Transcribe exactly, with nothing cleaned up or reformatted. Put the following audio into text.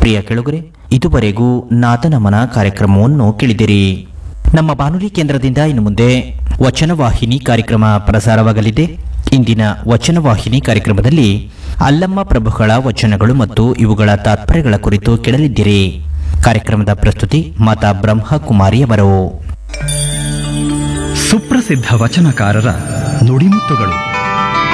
ಪ್ರಿಯ ಕೆಳಗರೆ, ಇದುವರೆಗೂ ನಾದನಮನ ಕಾರ್ಯಕ್ರಮವನ್ನು ಕೇಳಿದಿರಿ. ನಮ್ಮ ಬಾನುಲಿ ಕೇಂದ್ರದಿಂದ ಇನ್ನು ಮುಂದೆ ವಚನವಾಹಿನಿ ಕಾರ್ಯಕ್ರಮ ಪ್ರಸಾರವಾಗಲಿದೆ. ಇಂದಿನ ವಚನವಾಹಿನಿ ಕಾರ್ಯಕ್ರಮದಲ್ಲಿ ಅಲ್ಲಮ್ಮ ಪ್ರಭುಗಳ ವಚನಗಳು ಮತ್ತು ಇವುಗಳ ತಾತ್ಪರ್ಯಗಳ ಕುರಿತು ಕೇಳಲಿದ್ದೀರಿ. ಕಾರ್ಯಕ್ರಮದ ಪ್ರಸ್ತುತಿ ಮಾತಾ ಬ್ರಹ್ಮಕುಮಾರಿಯವರು. ಸುಪ್ರಸಿದ್ಧ ವಚನಕಾರರ ನುಡಿಮುತ್ತುಗಳು.